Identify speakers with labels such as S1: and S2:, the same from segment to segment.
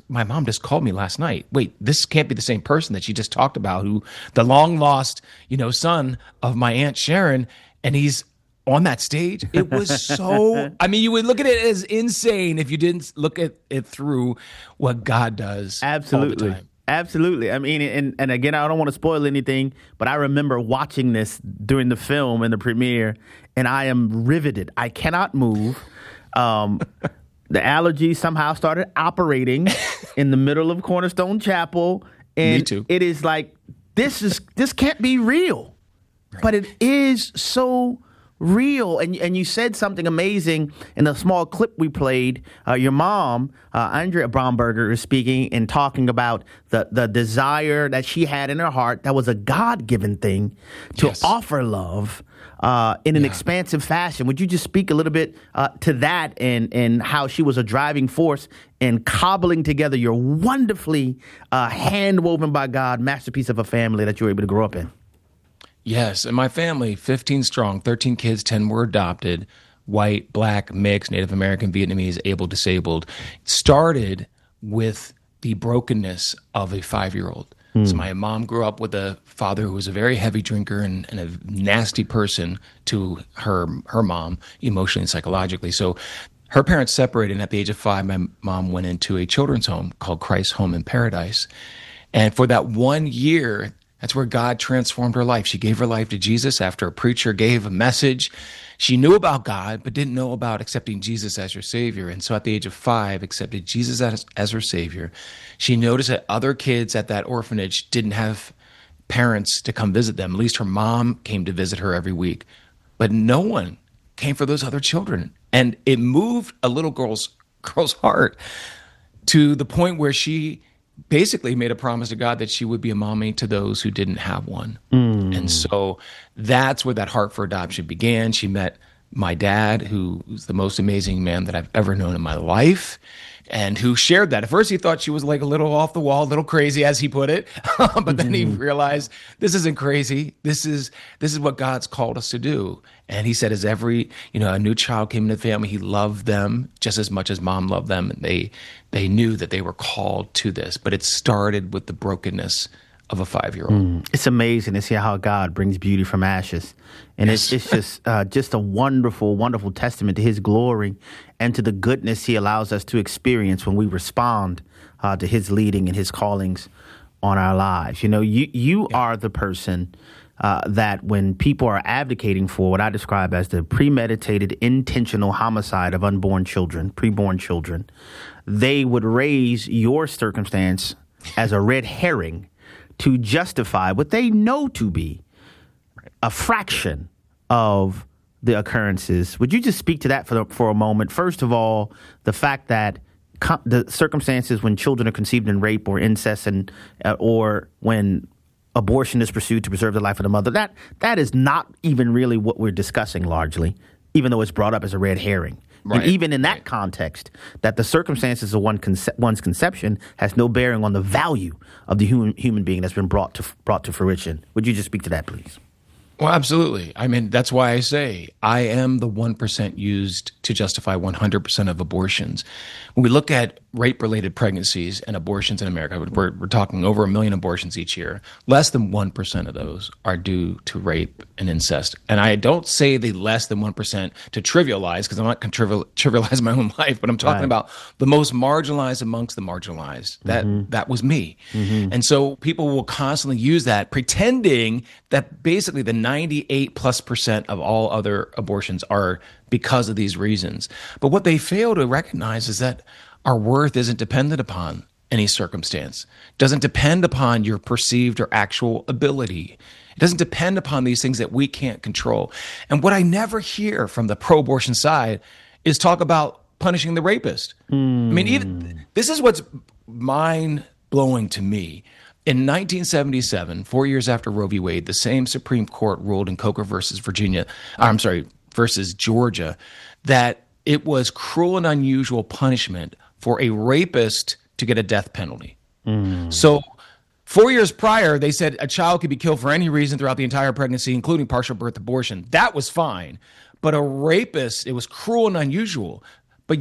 S1: my mom just called me last night. Wait, this can't be the same person that she just talked about, who the long lost, son of my Aunt Sharon, and he's on that stage. It was so, I mean, you would look at it as insane if you didn't look at it through what God does.
S2: Absolutely.
S1: All the time.
S2: Absolutely. I mean, and again, I don't want to spoil anything, but I remember watching this during the film and the premiere, and I am riveted. I cannot move. The allergies somehow started operating in the middle of Cornerstone Chapel. And
S1: Me too.
S2: It is like, this can't be real. Right. But it is so real. And you said something amazing in the small clip we played. Your mom, Andrea Bromberger, is speaking and talking about the desire that she had in her heart that was a God-given thing to offer love in an expansive fashion. Would you just speak a little bit to that and how she was a driving force in cobbling together your wonderfully hand-woven by God masterpiece of a family that you were able to grow up in?
S1: Yes, and my family, 15 strong, 13 kids, 10 were adopted, white, black, mixed, Native American, Vietnamese, able, disabled, started with the brokenness of a 5-year-old. So my mom grew up with a father who was a very heavy drinker and a nasty person to her mom, emotionally and psychologically. So her parents separated, and at the age of 5, my mom went into a children's home called Christ's Home in Paradise. And for that 1 year, that's where God transformed her life. She gave her life to Jesus after a preacher gave a message. She knew about God, but didn't know about accepting Jesus as her Savior. And so at the age of 5, accepted Jesus as her Savior. She noticed that other kids at that orphanage didn't have parents to come visit them. At least her mom came to visit her every week. But no one came for those other children. And it moved a little girl's heart to the point where she basically made a promise to God that she would be a mommy to those who didn't have one. And so that's where that heart for adoption began. She met my dad, who was the most amazing man that I've ever known in my life, and who shared that. At first, he thought she was like a little off the wall, a little crazy, as he put it. But then he realized this isn't crazy. This is what God's called us to do. And he said, as every a new child came into the family, he loved them just as much as mom loved them. And they knew that they were called to this. But it started with the brokenness of a 5-year-old.
S2: It's amazing to see how God brings beauty from ashes. And it's just a wonderful, wonderful testament to his glory and to the goodness he allows us to experience when we respond to his leading and his callings on our lives. You are the person that when people are advocating for what I describe as the premeditated, intentional homicide of unborn children, preborn children, they would raise your circumstance as a red herring to justify what they know to be a fraction of the occurrences. Would you just speak to that for a moment? First of all, the fact that the circumstances when children are conceived in rape or incest or when abortion is pursued to preserve the life of the mother, that is not even really what we're discussing largely, even though it's brought up as a red herring. Right. And even in that context, that the circumstances of one's conception has no bearing on the value of the human being that's been brought to fruition. Would you just speak to that, please?
S1: Well, absolutely. I mean, that's why I say I am the 1% used to justify 100% of abortions. When we look at rape-related pregnancies and abortions in America, we're talking over 1 million abortions each year. Less than 1% of those are due to rape and incest. And I don't say the less than 1% to trivialize, because I'm not going to trivialize my own life, but I'm talking about the most marginalized amongst the marginalized. That was me. And so people will constantly use that, pretending that basically the 98+% of all other abortions are because of these reasons. But what they fail to recognize is that our worth isn't dependent upon any circumstance. It doesn't depend upon your perceived or actual ability. It doesn't depend upon these things that we can't control. And what I never hear from the pro-abortion side is talk about punishing the rapist. I mean, this is what's mind-blowing to me. In 1977, 4 years after Roe v. Wade, the same Supreme Court ruled in Coker versus Georgia, that it was cruel and unusual punishment for a rapist to get a death penalty. So 4 years prior, they said a child could be killed for any reason throughout the entire pregnancy, including partial birth abortion. That was fine. But a rapist, it was cruel and unusual. But yet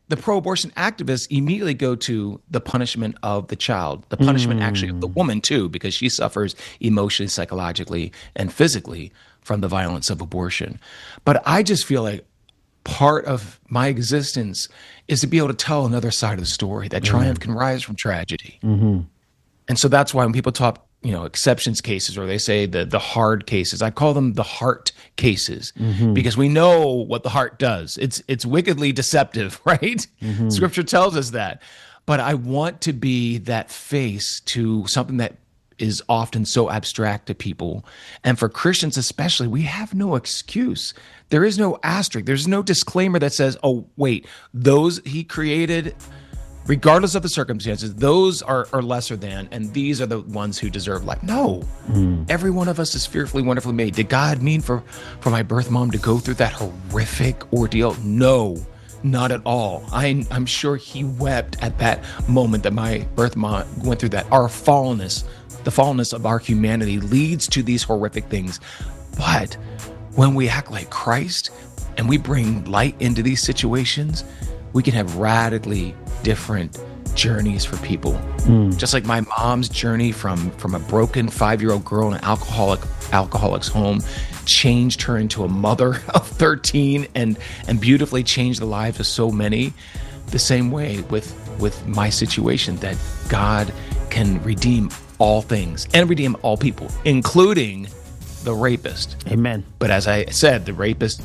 S1: the pro-abortion activists immediately go to the punishment of the child, the punishment actually of the woman too, because she suffers emotionally, psychologically, and physically from the violence of abortion. But I just feel like part of my existence is to be able to tell another side of the story, that triumph can rise from tragedy. And so that's why when people talk, exceptions cases, or they say the hard cases, I call them the heart cases, because we know what the heart does. It's wickedly deceptive, right? Scripture tells us that. But I want to be that face to something that is often so abstract to people. And for Christians especially, we have no excuse. There is no asterisk. There's no disclaimer that says, oh, wait, those he created, regardless of the circumstances, those are lesser than, and these are the ones who deserve life. No. Every one of us is fearfully, wonderfully made. Did God mean for my birth mom to go through that horrific ordeal? No, not at all. I'm sure he wept at that moment that my birth mom went through that. Our fallenness, the fallenness of our humanity leads to these horrific things. But when we act like Christ and we bring light into these situations, we can have radically different journeys for people. Just like my mom's journey from a broken 5-year-old girl in an alcoholic's home changed her into a mother of 13 and beautifully changed the lives of so many. The same way with my situation, that God can redeem all things and redeem all people, including the rapist.
S2: Amen.
S1: But as I said, the rapist.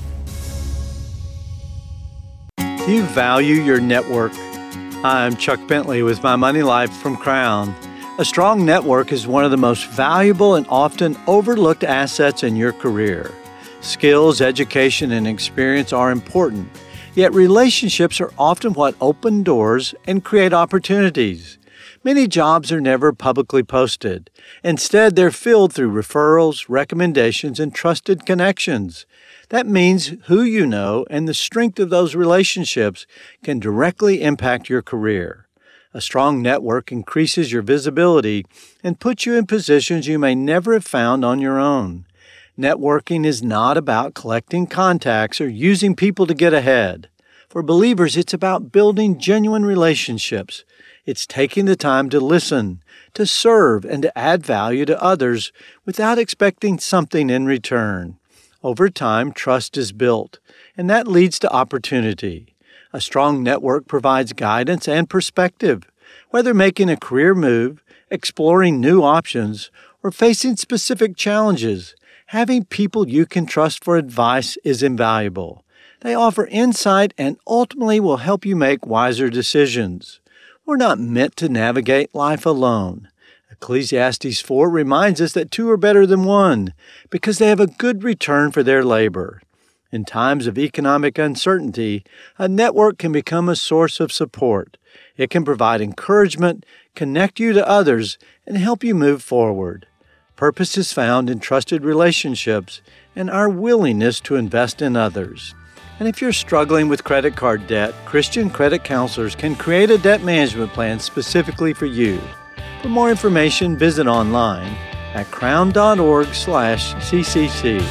S3: Do you value your network? I'm Chuck Bentley with My Money Life from Crown. A strong network is one of the most valuable and often overlooked assets in your career. Skills, education, and experience are important, yet relationships are often what open doors and create opportunities. Many jobs are never publicly posted. Instead, they're filled through referrals, recommendations, and trusted connections. That means who you know and the strength of those relationships can directly impact your career. A strong network increases your visibility and puts you in positions you may never have found on your own. Networking is not about collecting contacts or using people to get ahead. For believers, it's about building genuine relationships. It's taking the time to listen, to serve, and to add value to others without expecting something in return. Over time, trust is built, and that leads to opportunity. A strong network provides guidance and perspective. Whether making a career move, exploring new options, or facing specific challenges, having people you can trust for advice is invaluable. They offer insight and ultimately will help you make wiser decisions. We're not meant to navigate life alone. Ecclesiastes 4 reminds us that two are better than one because they have a good return for their labor. In times of economic uncertainty, a network can become a source of support. It can provide encouragement, connect you to others, and help you move forward. Purpose is found in trusted relationships and our willingness to invest in others. And if you're struggling with credit card debt, Christian credit counselors can create a debt management plan specifically for you. For more information, visit online at crown.org/CCC.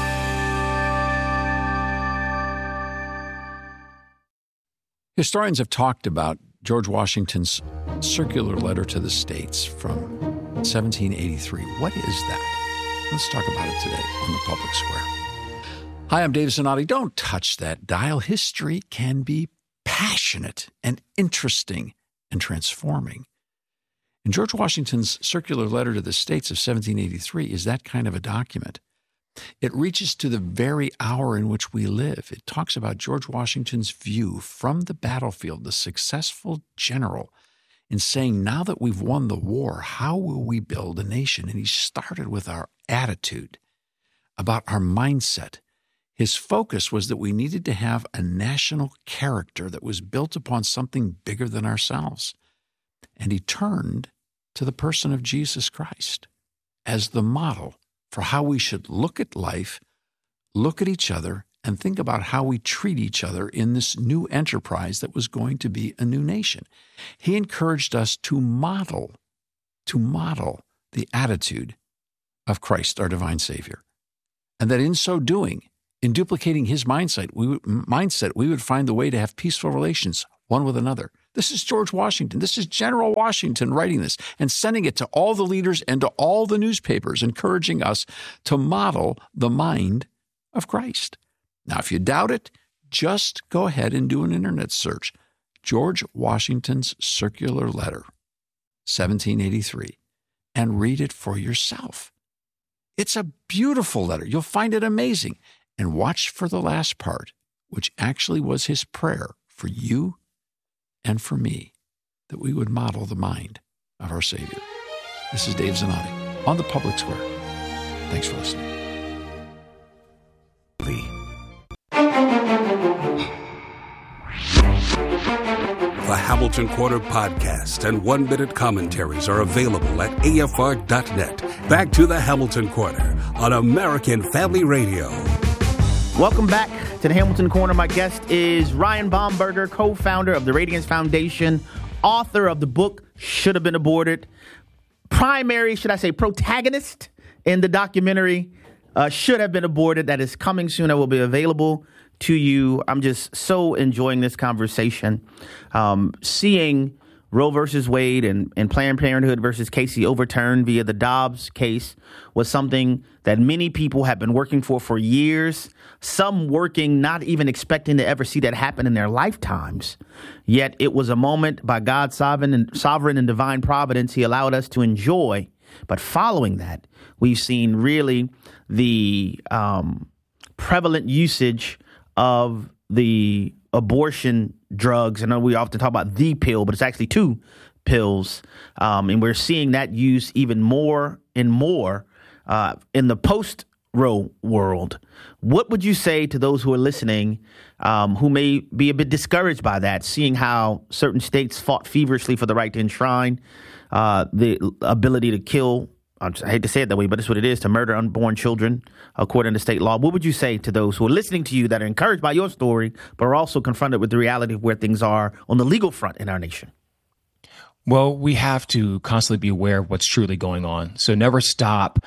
S4: Historians have talked about George Washington's circular letter to the states from 1783. What is that? Let's talk about it today on the Public Square. Hi, I'm Dave Zanotti. Don't touch that dial. History can be passionate and interesting and transforming. And George Washington's circular letter to the states of 1783 is that kind of a document. It reaches to the very hour in which we live. It talks about George Washington's view from the battlefield, the successful general, in saying, now that we've won the war, how will we build a nation? And he started with our attitude, about our mindset. His focus was that we needed to have a national character that was built upon something bigger than ourselves. And he turned to the person of Jesus Christ as the model for how we should look at life, look at each other, and think about how we treat each other in this new enterprise that was going to be a new nation. He encouraged us to model the attitude of Christ, our divine Savior. And that in so doing, in duplicating his mindset, we would find the way to have peaceful relations one with another. This is George Washington. This is General Washington writing this and sending it to all the leaders and to all the newspapers, encouraging us to model the mind of Christ. Now, if you doubt it, just go ahead and do an internet search. George Washington's Circular Letter, 1783, and read it for yourself. It's a beautiful letter. You'll find it amazing. And watch for the last part, which actually was his prayer for you and for me, that we would model the mind of our Savior. This is Dave Zanotti on the Public Square. Thanks for listening.
S5: The Hamilton Corner podcast and one-minute commentaries are available at AFR.net. Back to the Hamilton Corner on American Family Radio.
S2: Welcome back to the Hamilton Corner. My guest is Ryan Bomberger, co-founder of the Radiance Foundation, author of the book Should Have Been Aborted, protagonist in the documentary Should Have Been Aborted that is coming soon. That will be available to you. I'm just so enjoying this conversation. Seeing Roe versus Wade and Planned Parenthood versus Casey overturned via the Dobbs case was something that many people have been working for years, some working, not even expecting to ever see that happen in their lifetimes. Yet it was a moment by God's sovereign and divine providence he allowed us to enjoy. But following that, we've seen really the prevalent usage of the abortion drugs. I know we often talk about the pill, but it's actually two pills. And we're seeing that use even more and more in the post-Roe world. What would you say to those who are listening who may be a bit discouraged by that, seeing how certain states fought feverishly for the right to enshrine the ability to kill? I hate to say it that way, but it's what it is, to murder unborn children according to state law. What would you say to those who are listening to you that are encouraged by your story, but are also confronted with the reality of where things are on the legal front in our nation?
S1: Well, we have to constantly be aware of what's truly going on. So never stop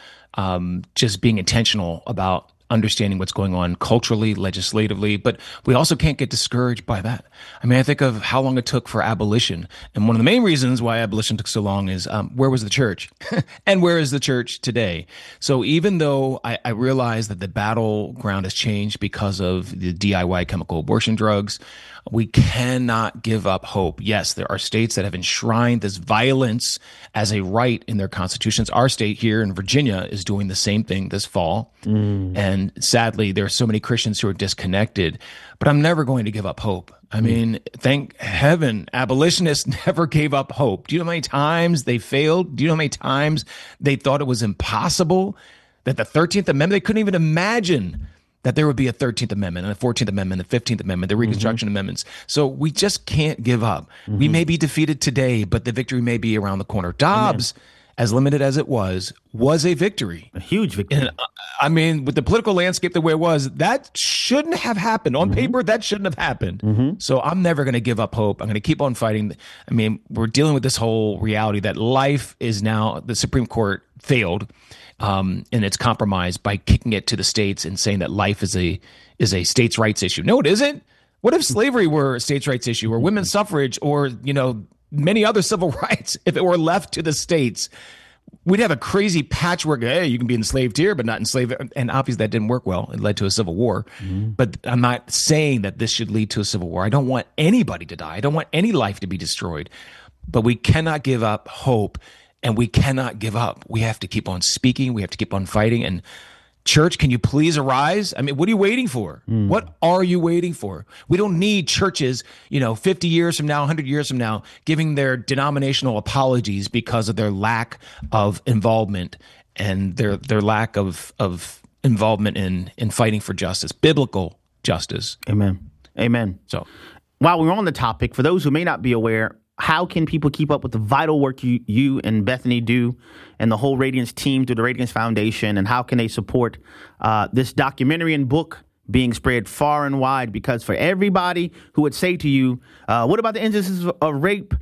S1: just being intentional about understanding what's going on culturally, legislatively, but we also can't get discouraged by that. I mean, I think of how long it took for abolition. And one of the main reasons why abolition took so long is where was the church? And where is the church today? So even though I realize that the battleground has changed because of the DIY chemical abortion drugs, we cannot give up hope. Yes, there are states that have enshrined this violence as a right in their constitutions. Our state here in Virginia is doing the same thing this fall. And sadly, there are so many Christians who are disconnected. But I'm never going to give up hope. I mean, thank heaven, abolitionists never gave up hope. Do you know how many times they failed? Do you know how many times they thought it was impossible? That the 13th Amendment, they couldn't even imagine that there would be a 13th Amendment and a 14th Amendment, the 15th Amendment, the Reconstruction Amendments. So we just can't give up. We may be defeated today, but the victory may be around the corner. Dobbs, as limited as it was a victory.
S2: A huge victory.
S1: And, I mean, with the political landscape the way it was, that shouldn't have happened. On paper, that shouldn't have happened. So I'm never going to give up hope. I'm going to keep on fighting. I mean, we're dealing with this whole reality that life is now, the Supreme Court failed and it's compromised by kicking it to the states and saying that life is a states' rights issue. No, it isn't. What if slavery were a states' rights issue, or women's suffrage, or many other civil rights? If it were left to the states, we'd have a crazy patchwork. Hey, you can be enslaved here, but not enslaved. And obviously that didn't work well. It led to a civil war. But I'm not saying that this should lead to a civil war. I don't want anybody to die. I don't want any life to be destroyed. But we cannot give up hope. And we cannot give up. We have to keep on speaking. We have to keep on fighting. And church, can you please arise? I mean, what are you waiting for? What are you waiting for? We don't need churches, 50 years from now, 100 years from now, giving their denominational apologies because of their lack of involvement and their lack of involvement in fighting for justice, biblical justice.
S2: Amen.
S1: So
S2: while we're on the topic, for those who may not be aware, how can people keep up with the vital work you and Bethany do and the whole Radiance team through the Radiance Foundation? And how can they support this documentary and book being spread far and wide? Because for everybody who would say to you, what about the instances of rape?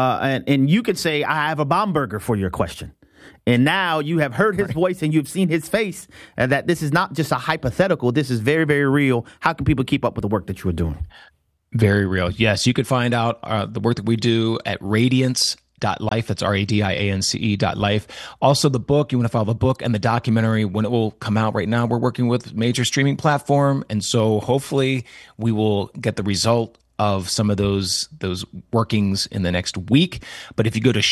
S2: And you could say, I have a Bomberger for your question. And now you have heard his voice and you've seen his face, and that this is not just a hypothetical. This is very, very real. How can people keep up with the work that you are doing?
S1: Very real. Yes, you could find out the work that we do at radiance.life. That's RADIANCE.life. Also, the book, you want to follow the book and the documentary when it will come out. Right now, we're working with major streaming platform. And so hopefully we will get the result of some of those workings in the next week. But if you go to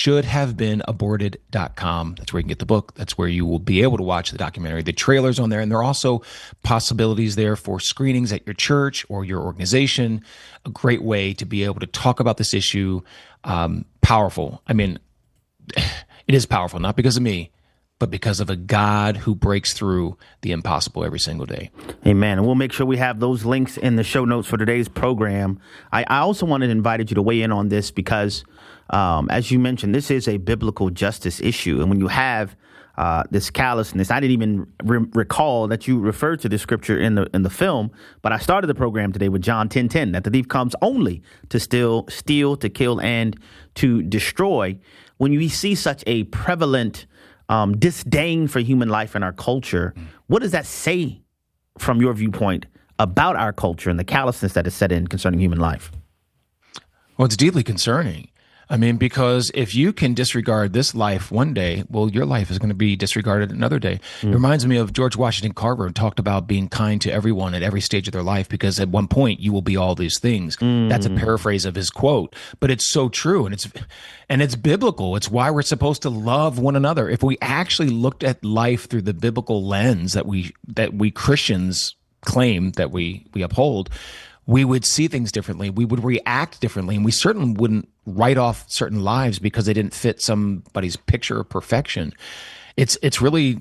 S1: shouldhavebeenaborted.com, that's where you can get the book. That's where you will be able to watch the documentary. The trailer's on there, and there are also possibilities there for screenings at your church or your organization. A great way to be able to talk about this issue. Powerful. I mean, it is powerful, not because of me, but because of a God who breaks through the impossible every single day.
S2: Amen. And we'll make sure we have those links in the show notes for today's program. I also wanted to invite you to weigh in on this because, as you mentioned, this is a biblical justice issue. And when you have this callousness, I didn't even recall that you referred to this scripture in the film, but I started the program today with John 10:10, that the thief comes only to steal, to kill, and to destroy. When you see such a prevalent disdain for human life in our culture, what does that say from your viewpoint about our culture and the callousness that is set in concerning human life?
S1: Well, it's deeply concerning. I mean, because if you can disregard this life one day, well, your life is going to be disregarded another day. It reminds me of George Washington Carver, who talked about being kind to everyone at every stage of their life, because at one point you will be all these things. That's a paraphrase of his quote, but it's so true, and it's biblical. It's why we're supposed to love one another. If we actually looked at life through the biblical lens that we Christians claim that we uphold, we would see things differently. We would react differently, and we certainly wouldn't write off certain lives because they didn't fit somebody's picture of perfection. It's really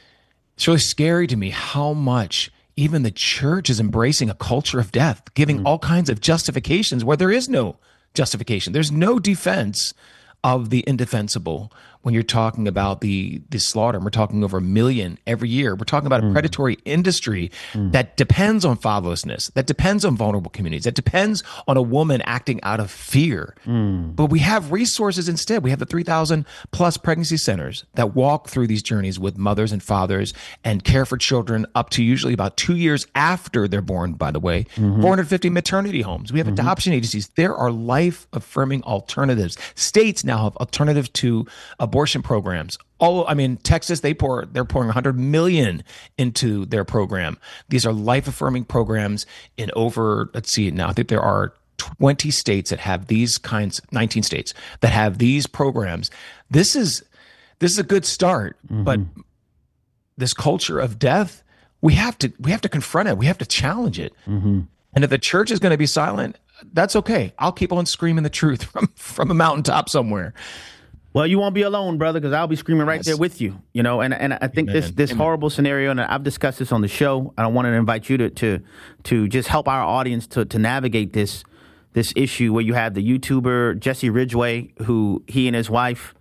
S1: scary to me how much even the church is embracing a culture of death, giving all kinds of justifications where there is no justification. There's no defense of the indefensible when you're talking about the slaughter. We're talking over 1 million every year. We're talking about a predatory industry that depends on fatherlessness, that depends on vulnerable communities, that depends on a woman acting out of fear. But we have resources instead. We have the 3,000 plus pregnancy centers that walk through these journeys with mothers and fathers and care for children up to usually about 2 years after they're born, by the way. 450 maternity homes. We have adoption agencies. There are life-affirming alternatives. States now have alternative to abortion programs. Texas, they're pouring $100 million into their program. These are life-affirming programs in over, let's see now, I think there are 20 states that have these kinds, 19 states that have these programs. This is a good start, but this culture of death, we have to confront it. We have to challenge it. And if the church is going to be silent, that's okay. I'll keep on screaming the truth from a mountaintop somewhere.
S2: Well, you won't be alone, brother, because I'll be screaming right there with you. You know, and I think this horrible scenario, and I've discussed this on the show, and I wanted to invite you to just help our audience to navigate this issue where you have the YouTuber Jesse Ridgway, who he and his wife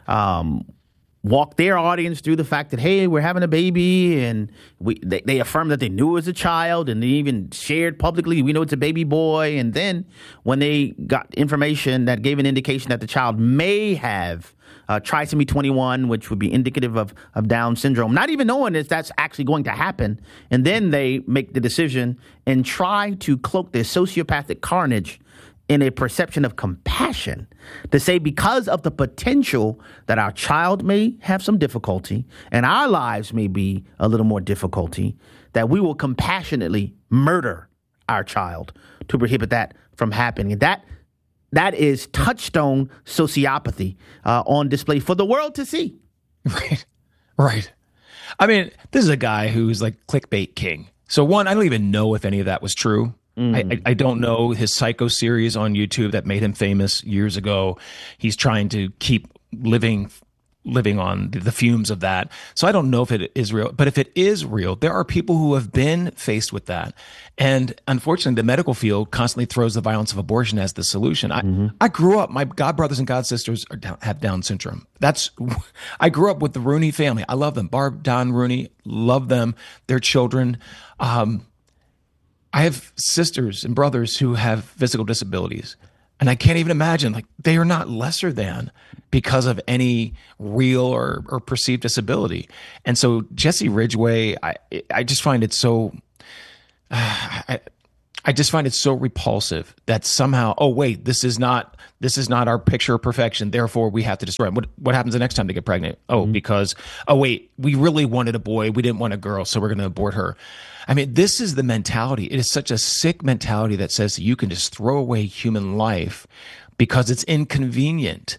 S2: walked their audience through the fact that, hey, we're having a baby, and they affirmed that they knew it was a child, and they even shared publicly, we know it's a baby boy. And then when they got information that gave an indication that the child may have trisomy 21, which would be indicative of Down syndrome, not even knowing if that's actually going to happen, and then they make the decision and try to cloak their sociopathic carnage in a perception of compassion to say, because of the potential that our child may have some difficulty and our lives may be a little more difficulty, that we will compassionately murder our child to prohibit that from happening. That is touchstone sociopathy on display for the world to see.
S1: Right. I mean, this is a guy who's like clickbait king. So one, I don't even know if any of that was true. I don't know his Psycho series on YouTube that made him famous years ago. He's trying to keep living on the fumes of that. So I don't know if it is real, but if it is real, there are people who have been faced with that. And unfortunately, the medical field constantly throws the violence of abortion as the solution. I grew up, my god brothers and god sisters have Down syndrome. I grew up with the Rooney family. I love them. Barb, Don Rooney, love them, their children. I have sisters and brothers who have physical disabilities, and I can't even imagine, like, they are not lesser than because of any real or perceived disability. And so Jesse Ridgway, I just find it so, I just find it so repulsive that somehow, oh wait, this is not our picture of perfection. Therefore, we have to destroy it. What happens the next time they get pregnant? Oh, because wait, we really wanted a boy, we didn't want a girl, so we're going to abort her. I mean, this is the mentality. It is such a sick mentality that says that you can just throw away human life because it's inconvenient.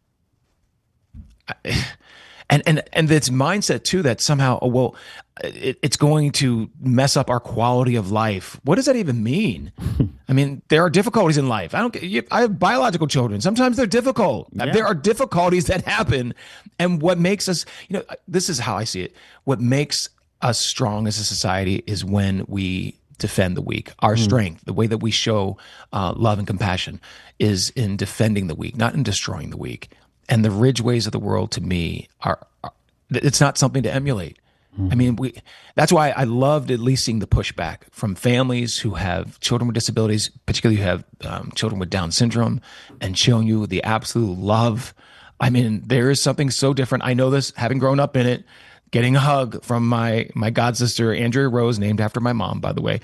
S1: And this mindset too that somehow, it's going to mess up our quality of life. What does that even mean? I mean, there are difficulties in life. I have biological children. Sometimes they're difficult. Yeah. There are difficulties that happen. And what makes us, this is how I see it. What makes us strong as a society is when we defend the weak. Our strength, the way that we show love and compassion is in defending the weak, not in destroying the weak. And the Ridgeways of the world, to me, are it's not something to emulate. I mean, that's why I loved at least seeing the pushback from families who have children with disabilities, particularly who have children with Down syndrome, and showing you the absolute love. I mean, there is something so different. I know this, having grown up in it, getting a hug from my god sister, Andrea Rose, named after my mom, by the way.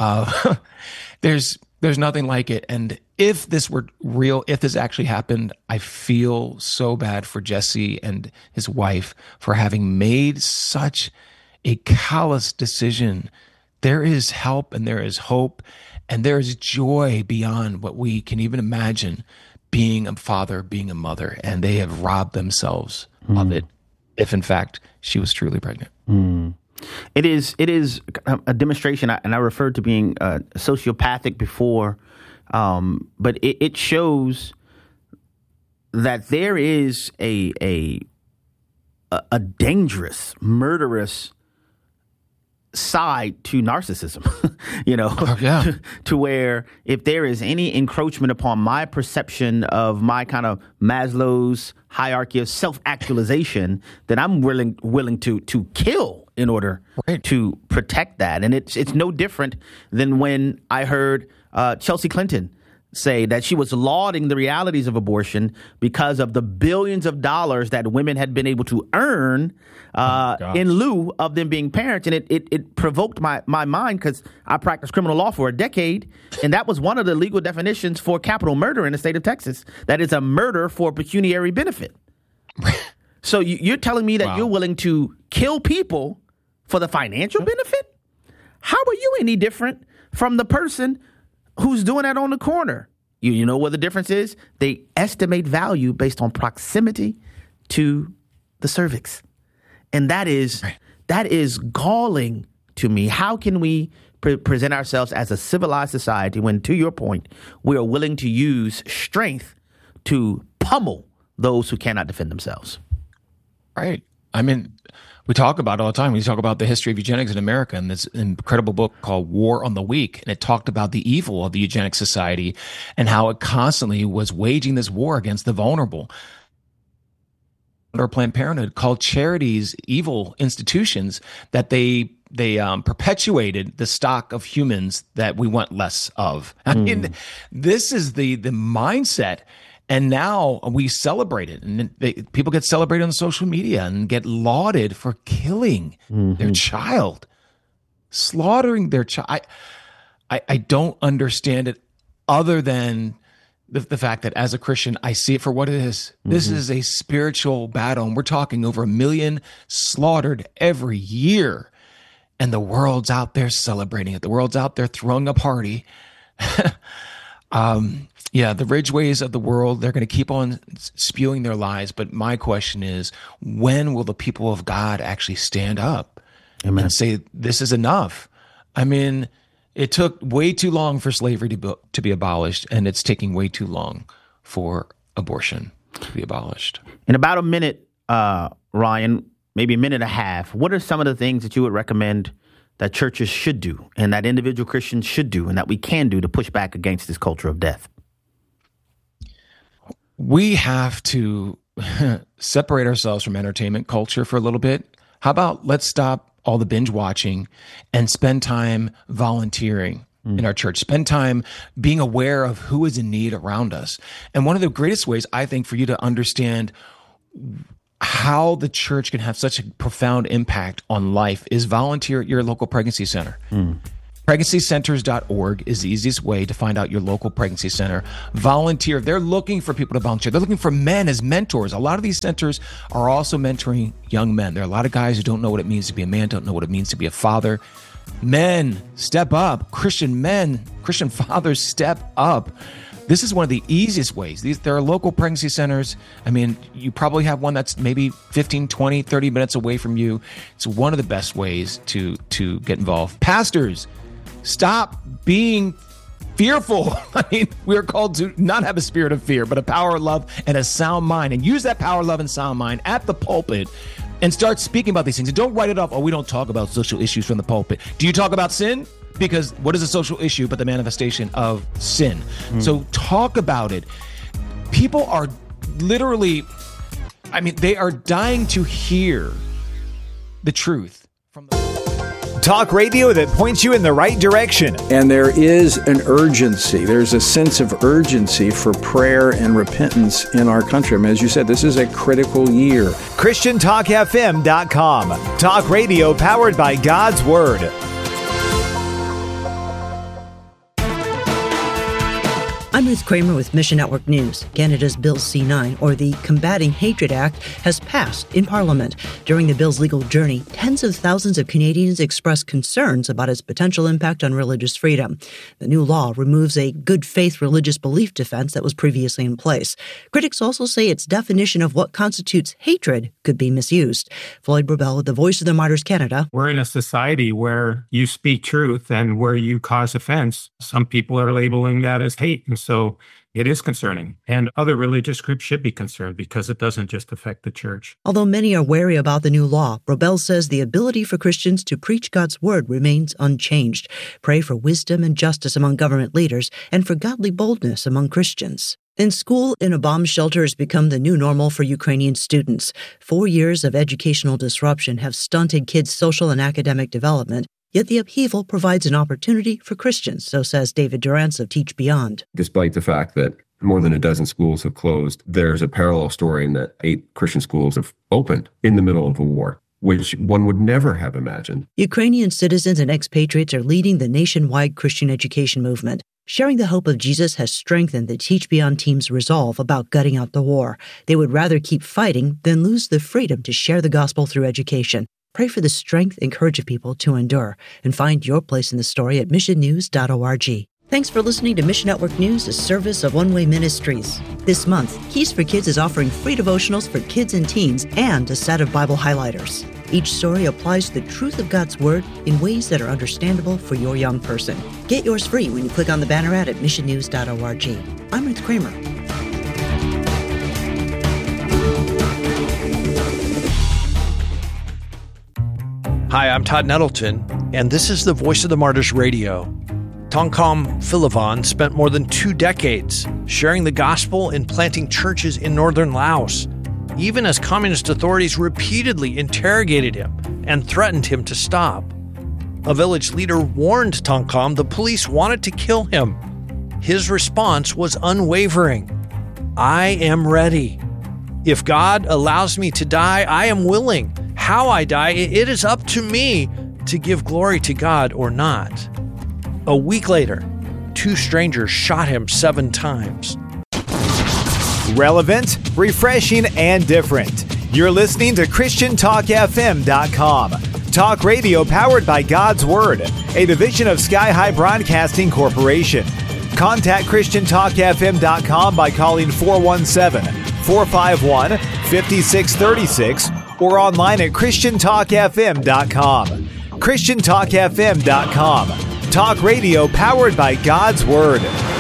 S1: There's nothing like it. And if this were real, if this actually happened, I feel so bad for Jesse and his wife for having made such a callous decision. There is help and there is hope and there is joy beyond what we can even imagine being a father, being a mother, and they have robbed themselves of it if in fact she was truly pregnant.
S2: It is a demonstration, and I referred to being sociopathic before, but it shows that there is a dangerous, murderous side to narcissism, to where if there is any encroachment upon my perception of my kind of Maslow's hierarchy of self-actualization, then I'm willing to kill in order to protect that. And it's no different than when I heard Chelsea Clinton say that she was lauding the realities of abortion because of the billions of dollars that women had been able to earn in lieu of them being parents. And it provoked my mind because I practiced criminal law for a decade. And that was one of the legal definitions for capital murder in the state of Texas. That is a murder for pecuniary benefit. So you're telling me that you're willing to kill people for the financial benefit? How are you any different from the person who's doing that on the corner? You know what the difference is? They estimate value based on proximity to the cervix. And that is galling to me. How can we present ourselves as a civilized society when, to your point, we are willing to use strength to pummel those who cannot defend themselves?
S1: Right. I mean, we talk about it all the time. We talk about the history of eugenics in America and this incredible book called War on the Weak. And it talked about the evil of the eugenic society and how it constantly was waging this war against the vulnerable. Or Planned Parenthood called charities evil institutions that they perpetuated the stock of humans that we want less of. I mean, this is the mindset. And now we celebrate it, and people get celebrated on social media and get lauded for killing their child, slaughtering their child. I don't understand it other than the fact that as a Christian, I see it for what it is. This is a spiritual battle, and we're talking over 1 million slaughtered every year. And the world's out there celebrating it. The world's out there throwing a party. Yeah, the Ridgeways of the world, they're going to keep on spewing their lies. But my question is, when will the people of God actually stand up and say, this is enough? I mean, it took way too long for slavery to be abolished, and it's taking way too long for abortion to be abolished.
S2: In about a minute, Ryan, maybe a minute and a half, what are some of the things that you would recommend that churches should do and that individual Christians should do and that we can do to push back against this culture of death?
S1: We have to separate ourselves from entertainment culture for a little bit. How about let's stop all the binge watching and spend time volunteering in our church, spend time being aware of who is in need around us. And one of the greatest ways, I think, for you to understand how the church can have such a profound impact on life is volunteer at your local pregnancy center. PregnancyCenters.org is the easiest way to find out your local pregnancy center. Volunteer. They're looking for people to volunteer. They're looking for men as mentors. A lot of these centers are also mentoring young men. There are a lot of guys who don't know what it means to be a man, don't know what it means to be a father. Men, step up. Christian men, Christian fathers, step up. This is one of the easiest ways. There are local pregnancy centers. I mean, you probably have one that's maybe 15, 20, 30 minutes away from you. It's one of the best ways to get involved. Pastors, stop being fearful. I mean, we are called to not have a spirit of fear, but a power of love and a sound mind. And use that power, love, and sound mind at the pulpit and start speaking about these things. And don't write it off. Oh, we don't talk about social issues from the pulpit. Do you talk about sin? Because what is a social issue but the manifestation of sin? So talk about it. People are literally, I mean, they are dying to hear the truth from the
S6: Talk radio that points you in the right direction.
S4: And there is an urgency. There's a sense of urgency for prayer and repentance in our country. I mean, as you said, this is a critical year.
S6: ChristianTalkFM.com. Talk radio powered by God's Word.
S7: I'm Ruth Kramer with Mission Network News. Canada's Bill C-9, or the Combating Hatred Act, has passed in Parliament. During the bill's legal journey, tens of thousands of Canadians expressed concerns about its potential impact on religious freedom. The new law removes a good faith religious belief defense that was previously in place. Critics also say its definition of what constitutes hatred could be misused. Floyd Brabell with the Voice of the Martyrs Canada.
S8: We're in a society where you speak truth and where you cause offense. Some people are labeling that as hate, and so it is concerning. And other religious groups should be concerned because it doesn't just affect the church.
S7: Although many are wary about the new law, Brabell says the ability for Christians to preach God's word remains unchanged. Pray for wisdom and justice among government leaders and for godly boldness among Christians. And school in a bomb shelter has become the new normal for Ukrainian students. 4 years of educational disruption have stunted kids' social and academic development. Yet the upheaval provides an opportunity for Christians, so says David Durrance of Teach Beyond.
S9: Despite the fact that more than a dozen schools have closed, there's a parallel story in that 8 Christian schools have opened in the middle of a war, which one would never have imagined.
S7: Ukrainian citizens and expatriates are leading the nationwide Christian education movement. Sharing the hope of Jesus has strengthened the Teach Beyond team's resolve about gutting out the war. They would rather keep fighting than lose the freedom to share the gospel through education. Pray for the strength and courage of people to endure, and find your place in the story at missionnews.org. Thanks for listening to Mission Network News, a service of One Way Ministries. This month, Keys for Kids is offering free devotionals for kids and teens and a set of Bible highlighters. Each story applies the truth of God's Word in ways that are understandable for your young person. Get yours free when you click on the banner ad at missionnews.org. I'm Ruth Kramer.
S10: Hi, I'm Todd Nettleton, and this is the Voice of the Martyrs Radio. Tongkham Philavon spent more than 2 decades sharing the gospel and planting churches in northern Laos, even as communist authorities repeatedly interrogated him and threatened him to stop. A village leader warned Tongkham the police wanted to kill him. His response was unwavering. I am ready. If God allows me to die, I am willing. How I die, it is up to me to give glory to God or not. A week later, 2 strangers shot him 7 times.
S6: Relevant, refreshing, and different. You're listening to ChristianTalkFM.com. Talk radio powered by God's Word, a division of Sky High Broadcasting Corporation. Contact ChristianTalkFM.com by calling 417-451-5636 or online at ChristianTalkFM.com. ChristianTalkFM.com. Talk radio powered by God's Word.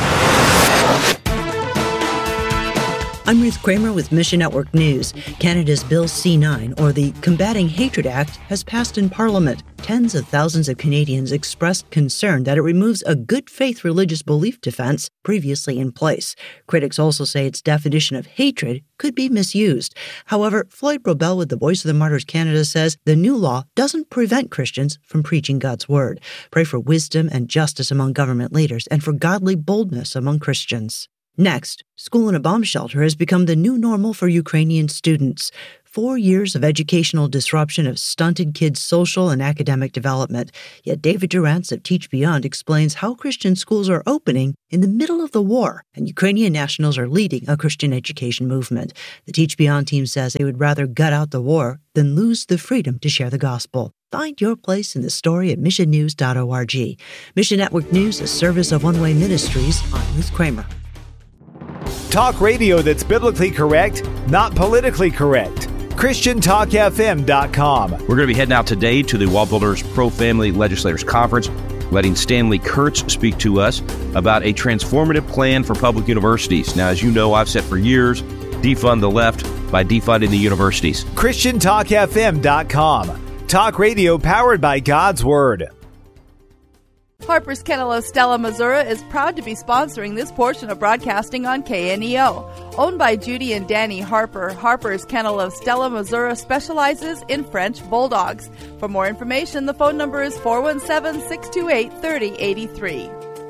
S7: I'm Ruth Kramer with Mission Network News. Canada's Bill C-9, or the Combating Hatred Act, has passed in Parliament. Tens of thousands of Canadians expressed concern that it removes a good faith religious belief defense previously in place. Critics also say its definition of hatred could be misused. However, Floyd Brabell with the Voice of the Martyrs Canada says the new law doesn't prevent Christians from preaching God's word. Pray for wisdom and justice among government leaders and for godly boldness among Christians. Next, school in a bomb shelter has become the new normal for Ukrainian students. 4 years of educational disruption have stunted kids' social and academic development. Yet David Durantz of Teach Beyond explains how Christian schools are opening in the middle of the war, and Ukrainian nationals are leading a Christian education movement. The Teach Beyond team says they would rather gut out the war than lose the freedom to share the gospel. Find your place in the story at missionnews.org. Mission Network News, a service of One Way Ministries. I'm Ruth Kramer.
S6: Talk radio that's biblically correct, not politically correct. ChristianTalkFM.com.
S11: We're going to be heading out today to the Wallbuilders Pro-Family Legislators Conference, letting Stanley Kurtz speak to us about a transformative plan for public universities. Now, as you know, I've said for years, defund the left by defunding the universities.
S6: ChristianTalkFM.com. Talk radio powered by God's Word.
S12: Harper's Kennel of Stella, Missouri is proud to be sponsoring this portion of broadcasting on KNEO. Owned by Judy and Danny Harper, Harper's Kennel of Stella, Missouri specializes in French Bulldogs. For more information, the phone number is 417-628-3083.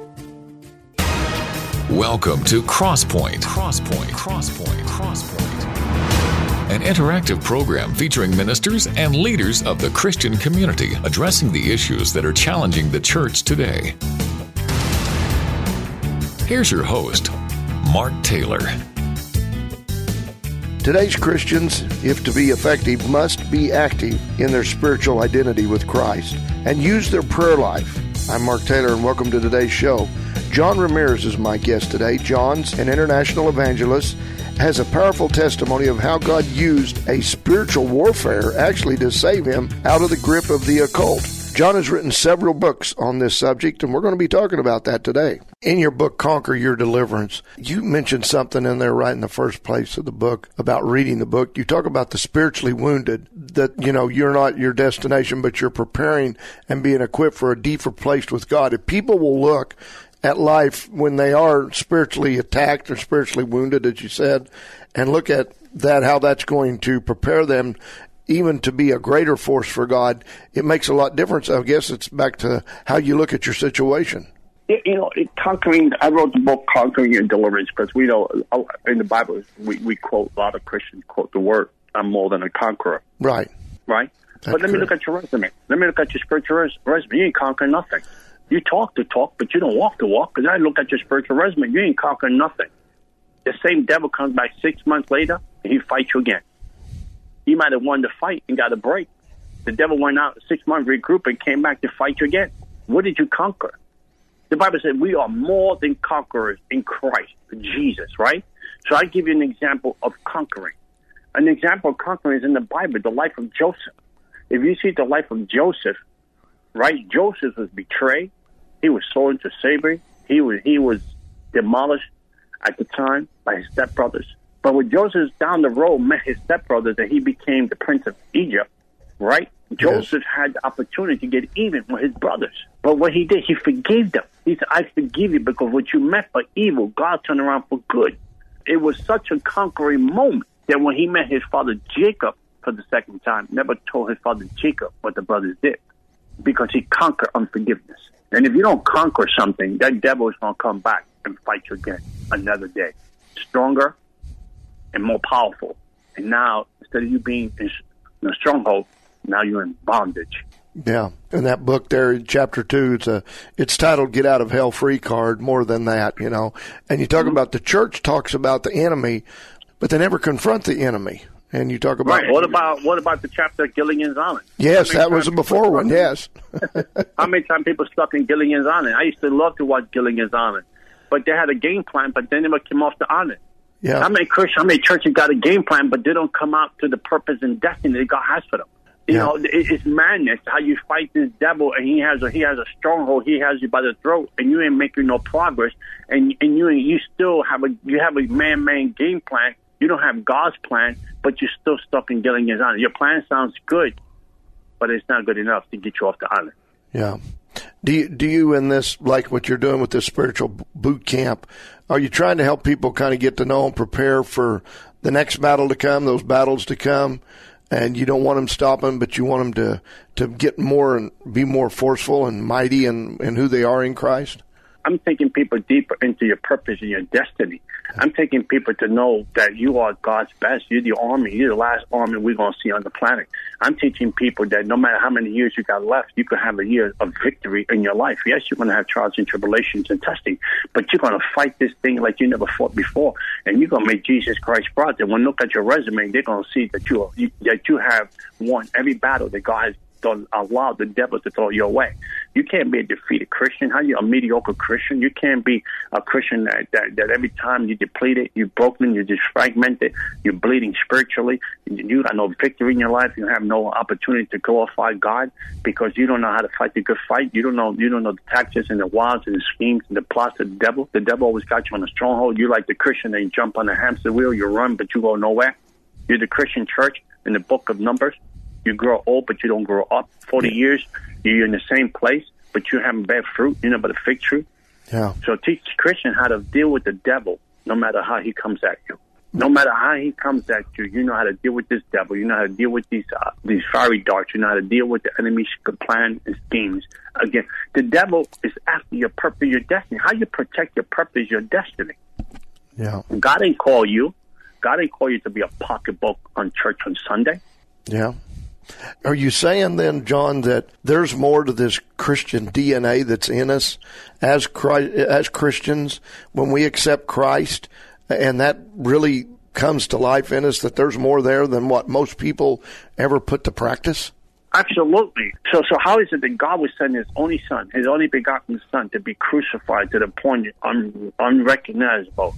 S13: Welcome to Crosspoint. An interactive program featuring ministers and leaders of the Christian community addressing the issues that are challenging the church today. Here's your host, Mark Taylor.
S14: Today's Christians, if to be effective, must be active in their spiritual identity with Christ and use their prayer life. I'm Mark Taylor, and welcome to today's show. John Ramirez is my guest today. John's an international evangelist, has a powerful testimony of how God used a spiritual warfare actually to save him out of the grip of the occult. John has written several books on this subject, and we're going to be talking about that today. In your book, Conquer Your Deliverance, you mentioned something in there right in the first place of the book about reading the book. You talk about the spiritually wounded, that, you know, you're not your destination, but you're preparing and being equipped for a deeper place with God. If people will look at life when they are spiritually attacked or spiritually wounded, as you said, and look at that, how that's going to prepare them even to be a greater force for God, it makes a lot of difference. I guess it's back to how you look at your situation.
S15: You know, conquering, I wrote the book Conquering Your Deliverance because we know in the Bible, we quote, a lot of Christians quote the word, I'm more than a conqueror.
S14: Right.
S15: Right? But let me look at your resume. Let me look at your spiritual resume. You ain't conquering nothing. You talk the talk, but you don't walk the walk. Because I look at your spiritual resume, you ain't conquering nothing. The same devil comes back 6 months later, and he fights you again. You might have won the fight and got a break. The devil went out 6 months, regroup, and came back to fight you again. What did you conquer? The Bible said we are more than conquerors in Christ, Jesus, right? So I give you an example of conquering. An example of conquering is in the Bible, the life of Joseph. If you see the life of Joseph, right, Joseph was betrayed. He was sold into slavery. He was demolished at the time by his stepbrothers. But when Joseph down the road met his stepbrothers and he became the prince of Egypt, right? Joseph had the opportunity to get even with his brothers. But what he did, he forgave them. He said, I forgive you because what you meant for evil, God turned around for good. It was such a conquering moment that when he met his father Jacob for the second time, never told his father Jacob what the brothers did because he conquered unforgiveness. And if you don't conquer something, that devil is going to come back and fight you again another day. Stronger and more powerful. And now, instead of you being in a stronghold, now you're in bondage.
S14: Yeah. In that book there, in chapter 2, it's titled Get Out of Hell Free Card, more than that, you know. And you talk about the church talks about the enemy, but they never confront the enemy. And you talk about...
S15: Right. What about the chapter of Gilligan's Island?
S14: Yes, that was a before one, yes.
S15: How many times people stuck in Gilligan's Island? I used to love to watch Gilligan's Island. But they had a game plan, but they never came off the island.
S14: Yeah.
S15: How many churches got a game plan, but they don't come out to the purpose and destiny that God has for them? You know, it's madness how you fight this devil, and he has a stronghold. He has you by the throat, and you ain't making no progress. And you still have a man-made game plan. You don't have God's plan, but you're still stuck in Gilligan's Island. Your plan sounds good, but it's not good enough to get you off the island.
S14: Yeah. Do you in this, like what you're doing with this spiritual boot camp, are you trying to help people kind of get to know and prepare for the next battle to come, those battles to come, and you don't want them stopping, but you want them to get more and be more forceful and mighty in who they are in Christ?
S15: I'm taking people deeper into your purpose and your destiny. I'm taking people to know that you are God's best. You're the army. You're the last army we're going to see on the planet. I'm teaching people that no matter how many years you got left, you can have a year of victory in your life. Yes, you're going to have trials and tribulations and testing, but you're going to fight this thing like you never fought before, and you're going to make Jesus Christ proud. And when they look at your resume, they're going to see that you have won every battle that God has allowed the devil to throw your way. You can't be a defeated Christian. How are you a mediocre Christian? You can't be a Christian that every time you deplete it, you're broken, you're just fragmented, you're bleeding spiritually, you got no victory in your life, you have no opportunity to glorify God because you don't know how to fight the good fight. You don't know the tactics and the wiles and the schemes and the plots of the devil. The devil always got you on a stronghold. You like the Christian that you jump on the hamster wheel, you run, but you go nowhere. You're the Christian church in the book of Numbers. You grow old, but you don't grow up. 40 years, you're in the same place, but you haven't bear fruit, but a fig tree.
S14: Yeah.
S15: So teach Christians how to deal with the devil, no matter how he comes at you. No matter how he comes at you, you know how to deal with this devil. You know how to deal with these fiery darts. You know how to deal with the enemy's plan and schemes. Again, the devil is after your purpose, your destiny. How you protect your purpose, your destiny.
S14: Yeah.
S15: God didn't call you. God didn't call you to be a pocketbook on church on Sunday.
S14: Yeah. Are you saying then, John, that there's more to this Christian DNA that's in us as Christians when we accept Christ, and that really comes to life in us, that there's more there than what most people ever put to practice?
S15: Absolutely. So how is it that God would send his only son, his only begotten son, to be crucified to the point unrecognizable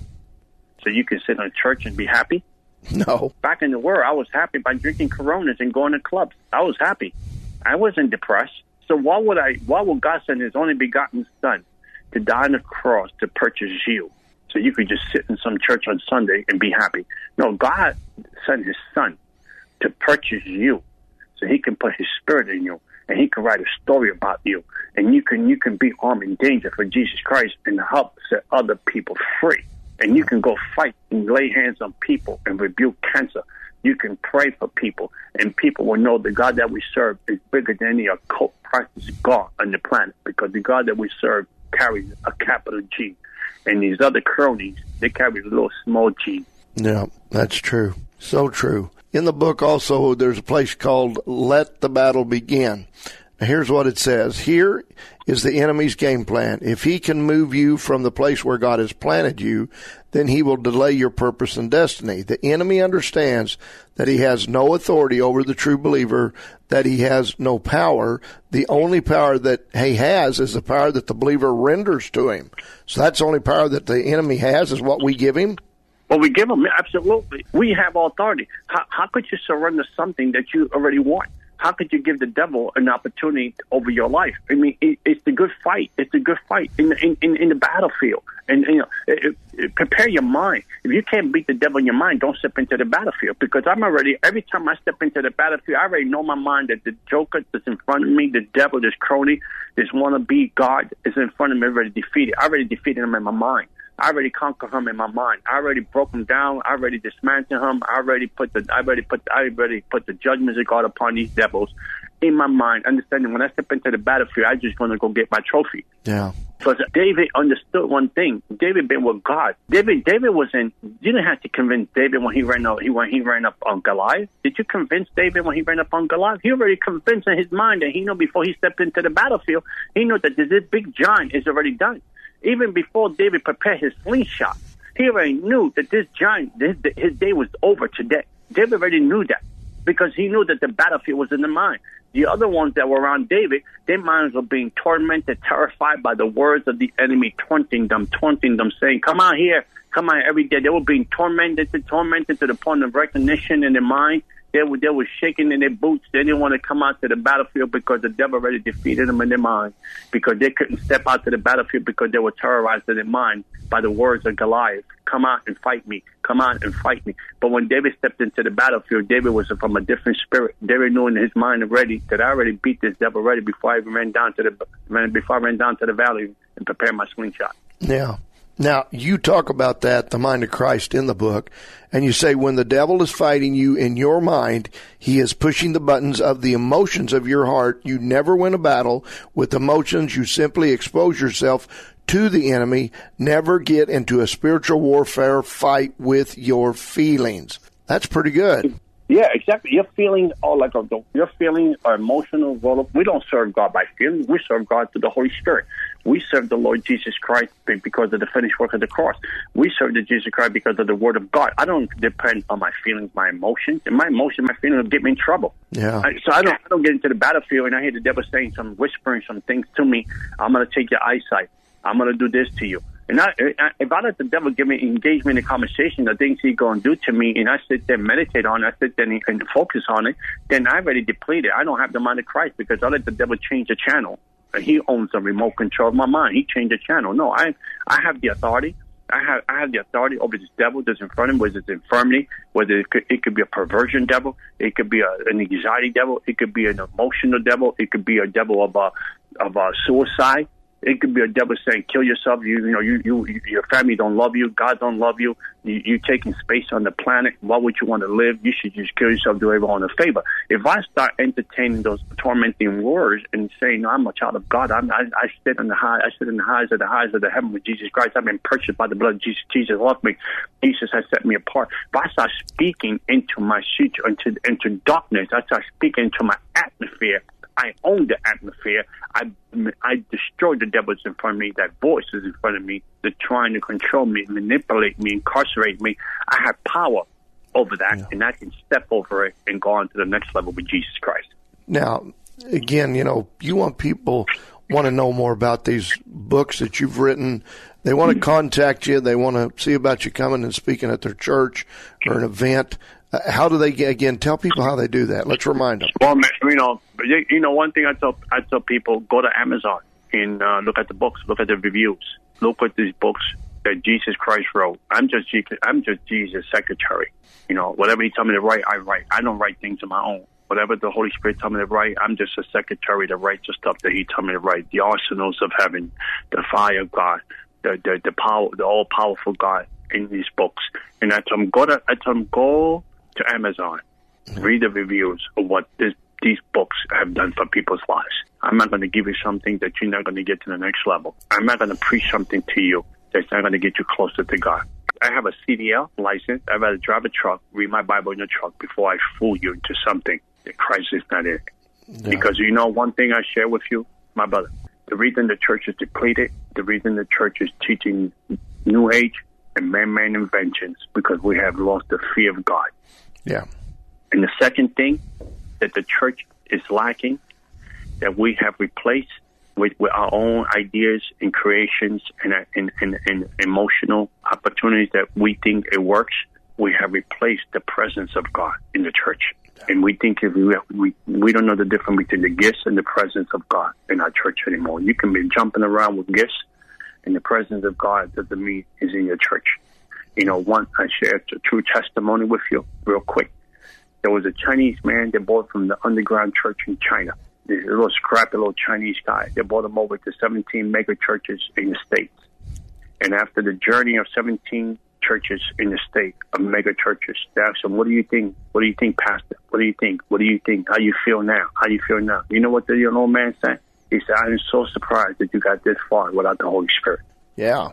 S15: so you can sit in church and be happy?
S14: No.
S15: Back in the world, I was happy by drinking Coronas and going to clubs. I was happy. I wasn't depressed. So why would God send his only begotten son to die on the cross to purchase you so you could just sit in some church on Sunday and be happy? No, God sent his son to purchase you so he can put his spirit in you and he can write a story about you, and you can be armed and danger for Jesus Christ and help set other people free. And you can go fight and lay hands on people and rebuke cancer. You can pray for people, and people will know the God that we serve is bigger than any occult practice God on the planet, because the God that we serve carries a capital G. And these other cronies, they carry a little small g.
S14: Yeah, that's true. So true. In the book also, there's a place called Let the Battle Begin. Now, here's what it says. Here is the enemy's game plan. If he can move you from the place where God has planted you, then he will delay your purpose and destiny. The enemy understands that he has no authority over the true believer, that he has no power. The only power that he has is the power that the believer renders to him. So that's the only power that the enemy has, is what we give him.
S15: Well, we give him, absolutely. We have authority. How could you surrender something that you already want? How could you give the devil an opportunity over your life? I mean, it's the good fight. It's a good fight in the battlefield. And prepare your mind. If you can't beat the devil in your mind, don't step into the battlefield. Because every time I step into the battlefield, I already know my mind that the joker that's in front of me, the devil, this crony, this wannabe God is in front of me, already defeated. I already defeated him in my mind. I already conquered him in my mind. I already broke him down. I already dismantled him. I already put the judgments of God upon these devils in my mind, understanding when I step into the battlefield, I'm just going to go get my trophy.
S14: Yeah.
S15: Because David understood one thing. David been with God. David wasn't. You didn't have to convince David when he ran up on Goliath. Did you convince David when he ran up on Goliath? He already convinced in his mind that he knew before he stepped into the battlefield, he knew that this big giant is already done. Even before David prepared his slingshot, he already knew that this giant, his day was over today. David already knew that because he knew that the battlefield was in the mind. The other ones that were around David, their minds were being tormented, terrified by the words of the enemy, taunting them, saying, come out here every day. They were being tormented to the point of recognition in their mind. They were shaking in their boots. They didn't want to come out to the battlefield because the devil already defeated them in their mind, because they couldn't step out to the battlefield because they were terrorized in their mind by the words of Goliath. Come out and fight me. Come out and fight me. But when David stepped into the battlefield, David was from a different spirit. David knew in his mind already that I already beat this devil already before I even ran down to the valley and prepared my slingshot.
S14: Yeah. Now, you talk about that, the mind of Christ, in the book, and you say when the devil is fighting you in your mind, he is pushing the buttons of the emotions of your heart. You never win a battle with emotions. You simply expose yourself to the enemy. Never get into a spiritual warfare fight with your feelings. That's pretty good.
S15: Yeah, exactly. Your feelings are like your feelings are emotional. We don't serve God by feelings. We serve God through the Holy Spirit. We serve the Lord Jesus Christ because of the finished work of the cross. We serve the Jesus Christ because of the Word of God. I don't depend on my feelings, my emotions. And my feelings will get me in trouble.
S14: Yeah.
S15: So I don't get into the battlefield and I hear the devil saying whispering some things to me. I'm going to take your eyesight. I'm going to do this to you. And if I let the devil engage me in a conversation, the things he's going to do to me, and I sit there and meditate on it, I sit there and focus on it, then I already depleted. I don't have the mind of Christ because I let the devil change the channel. He owns the remote control of my mind. He changed the channel. No, I have the authority. I have the authority over this devil that's in front of him, whether it's infirmity, whether it could be a perversion devil, it could be an anxiety devil, it could be an emotional devil, it could be a devil of suicide. It could be a devil saying, "Kill yourself." Your family don't love you. God don't love you. You're taking space on the planet. Why would you want to live? You should just kill yourself. Do everyone a favor. If I start entertaining those tormenting words and saying, "No, I'm a child of God. I sit in the high. I sit in the highs of the heaven with Jesus Christ. I've been purchased by the blood of Jesus. Jesus loved me. Jesus has set me apart." If I start speaking into my future, into darkness, I start speaking into my atmosphere. I own the atmosphere. I destroy the devils in front of me. That voice is in front of me. They're trying to control me, manipulate me, incarcerate me. I have power over that, and I can step over it and go on to the next level with Jesus Christ.
S14: Now, again, you want people want to know more about these books that you've written. They want to contact you. They want to see about you coming and speaking at their church or an event. How do they tell people how they do that? Let's remind them.
S15: Well, one thing I tell people, go to Amazon and look at the books, look at the reviews, look at these books that Jesus Christ wrote. I'm just Jesus' secretary. Whatever he tells me to write, I write. I don't write things on my own. Whatever the Holy Spirit tells me to write, I'm just a secretary to write the stuff that he tells me to write. The arsenals of heaven, the fire of God, the power, the all powerful God in these books. And I tell them go to Amazon, read the reviews of what these books have done for people's lives. I'm not going to give you something that you're not going to get to the next level. I'm not going to preach something to you that's not going to get you closer to God. I have a CDL license. I'd rather drive a truck, read my Bible in the truck before I fool you into something that Christ is not in. Yeah. Because one thing I share with you, my brother, the reason the church is depleted, the reason the church is teaching New Age and man-made inventions, because we have lost the fear of God.
S14: Yeah.
S15: And the second thing that the church is lacking, that we have replaced with our own ideas and creations and emotional opportunities that we think it works, we have replaced the presence of God in the church. And we think if we don't know the difference between the gifts and the presence of God in our church anymore. You can be jumping around with gifts, and the presence of God doesn't mean is in your church. I shared a true testimony with you real quick. There was a Chinese man they bought from the underground church in China. This little scrappy little Chinese guy. They brought him over to 17 mega churches in the States. And after the journey of 17 churches in the state, of mega churches, they asked him, "What do you think? What do you think, Pastor? What do you think? What do you think? How you feel now? How you feel now?" You know what the old man said? He said, "I am so surprised that you got this far without the Holy Spirit."
S14: Yeah.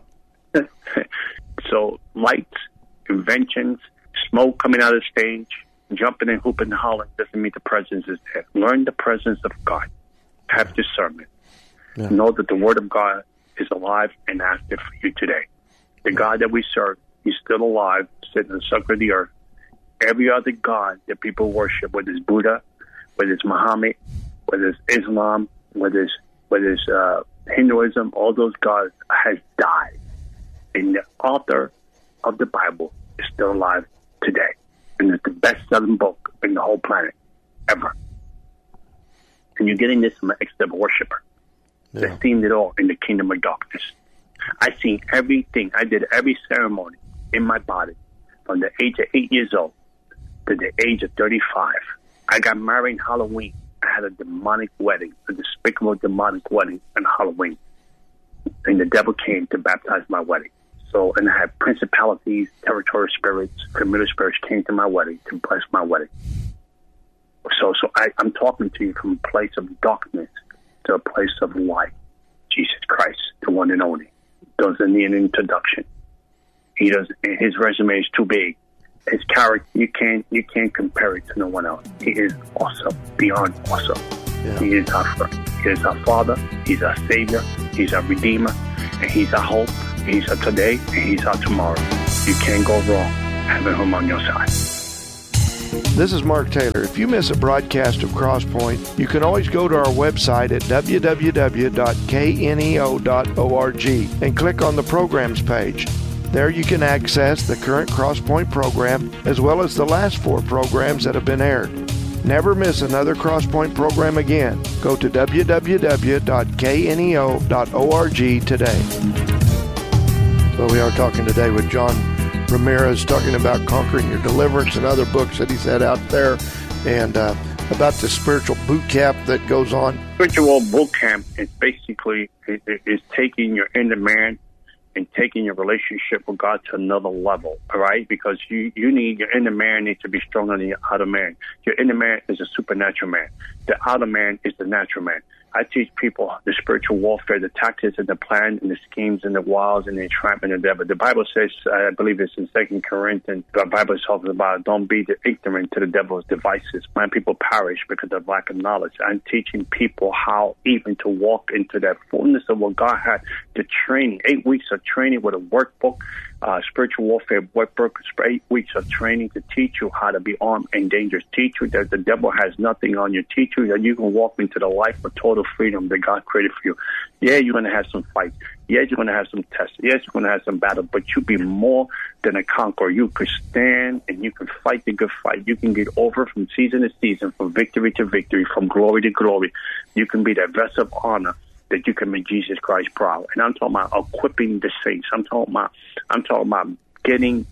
S15: So lights, inventions, smoke coming out of the stage, jumping and hooping and hollering doesn't mean the presence is there. Learn the presence of God. Have discernment. Yeah. Know that the Word of God is alive and active for you today. The God that we serve, he's still alive, sitting in the center of the earth. Every other God that people worship, whether it's Buddha, whether it's Muhammad, whether it's Islam, whether it's Hinduism, all those gods has died. And the author of the Bible is still alive today. And it's the best-selling book in the whole planet, ever. And you're getting this from an ex-devil worshiper that's seen it all in the kingdom of darkness. I seen everything. I did every ceremony in my body from the age of 8 years old to the age of 35. I got married on Halloween. I had a demonic wedding, a despicable demonic wedding on Halloween. And the devil came to baptize my wedding. So, and I had principalities, territorial spirits, familiar spirits came to my wedding to bless my wedding. So I'm talking to you from a place of darkness to a place of light. Jesus Christ, the one and only. doesn't need an introduction. He doesn't. His resume is too big. His character, you can't compare it to no one else. He is awesome, beyond awesome. Yeah. He is our friend. He is our Father. He's our Savior. He's our Redeemer. And He's our hope. He's our today. And He's our tomorrow. You can't go wrong having Him on your side.
S14: This is Mark Taylor. If you miss a broadcast of Crosspoint, you can always go to our website at www.kneo.org and click on the programs page. There you can access the current Crosspoint program as well as the last 4 programs that have been aired. Never miss another Crosspoint program again. Go to www.kneo.org today. Well, we are talking today with John Ramirez, talking about Conquering Your Deliverance and other books that he's had out there, and about the spiritual boot camp that goes on.
S15: Spiritual boot camp is basically is taking your inner man and taking your relationship with God to another level, all right? Because your inner man needs to be stronger than your outer man. Your inner man is a supernatural man. The outer man is the natural man. I teach people the spiritual warfare, the tactics and the plan and the schemes and the wiles and the entrapment of the devil. The Bible says, I believe it's in 2 Corinthians, the Bible talks about don't be ignorant to the devil's devices. My people perish because of lack of knowledge. I'm teaching people how even to walk into that fullness of what God had, the training, 8 weeks of training with a workbook, spiritual warfare workbook, 8 weeks of training to teach you how to be armed and dangerous. Teach you that the devil has nothing on you. Teach you that you can walk into the life of total freedom that God created for you. Yeah, you're going to have some fights. Yes, you're going to have some tests. Yes, you're going to have some battle, but you be more than a conqueror. You could stand and you can fight the good fight. You can get over from season to season, from victory to victory, from glory to glory. You can be that vessel of honor that you can make Jesus Christ proud. And I'm talking about equipping the saints. I'm talking about getting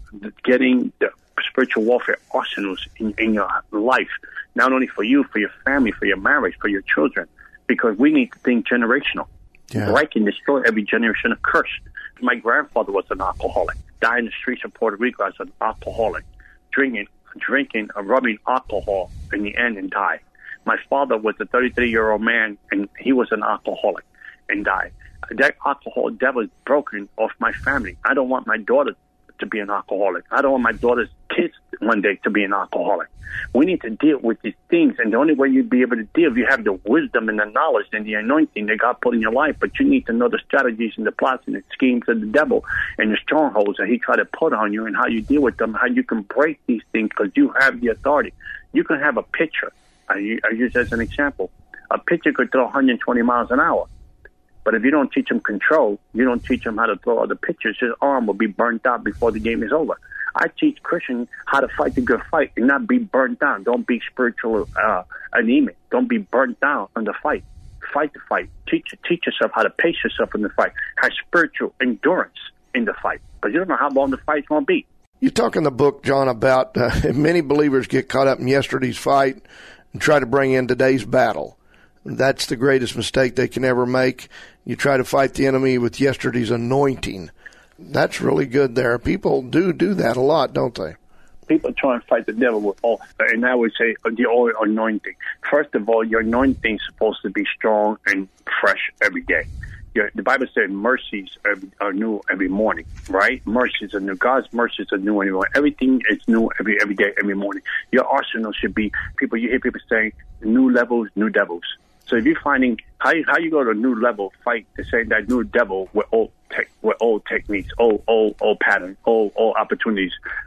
S15: the spiritual warfare arsenals in your life, not only for you, for your family, for your marriage, for your children, because we need to think generational. Yeah. Break and destroy every generation of curse. My grandfather was an alcoholic, died in the streets of Puerto Rico as an alcoholic, drinking, rubbing alcohol in the end and died. My father was a 33-year-old man, and he was an alcoholic and died. That alcohol devil is broken off my family. I don't want my daughter to be an alcoholic. I don't want my daughter's kids one day to be an alcoholic. We need to deal with these things, and the only way you'd be able to deal, you have the wisdom and the knowledge and the anointing that God put in your life, but you need to know the strategies and the plots and the schemes of the devil and the strongholds that he tried to put on you and how you deal with them, how you can break these things because you have the authority. You can have a pitcher. I use as an example. A pitcher could throw 120 miles an hour. But if you don't teach him control, you don't teach him how to throw other pitches, his arm will be burnt out before the game is over. I teach Christians how to fight the good fight and not be burnt down. Don't be spiritual anemic. Don't be burnt down on the fight. Fight the fight. Teach yourself how to pace yourself in the fight. Have spiritual endurance in the fight. Because you don't know how long the fight's going to be.
S14: You talk in the book, John, about many believers get caught up in yesterday's fight and try to bring in today's battle. That's the greatest mistake they can ever make. You try to fight the enemy with yesterday's anointing. That's really good there. People do that a lot, don't they?
S15: People try and fight the devil with oil, and I would say the oil anointing. First of all, your anointing is supposed to be strong and fresh every day. The Bible said mercies are new every morning, right? Mercies are new. God's mercies are new every morning. Everything is new every day, every morning. Your arsenal should be, you hear people saying, new levels, new devils. So if you're finding, how you go to a new level, fight the same that new devil with old techniques, old patterns, old opportunities,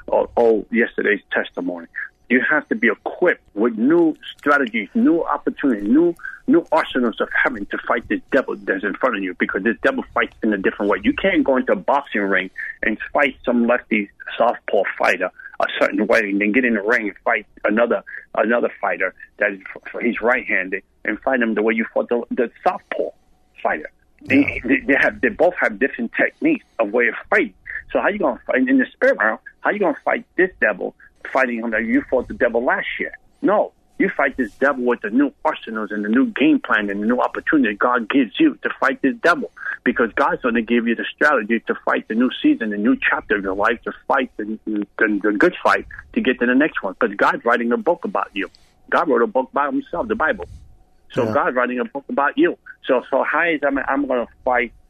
S15: old yesterday's testimony. You have to be equipped with new strategies, new opportunities, new arsenals of heaven to fight this devil that's in front of you, because this devil fights in a different way. You can't go into a boxing ring and fight some lefty softball fighter a certain way and then get in the ring and fight another fighter that is, he's right-handed, and fight him the way you fought the southpaw fighter. Yeah. They both have different techniques of way of fighting. So how you going to fight in the spirit realm? How you going to fight this devil fighting him that you fought the devil last year? No. You fight this devil with the new arsenals and the new game plan and the new opportunity God gives you to fight this devil, because God's going to give you the strategy to fight the new season, the new chapter of your life, to fight the good fight to get to the next one. Because God's writing a book about you. God wrote a book by himself, the Bible. So God's writing a book about you. So how is I'm going to fight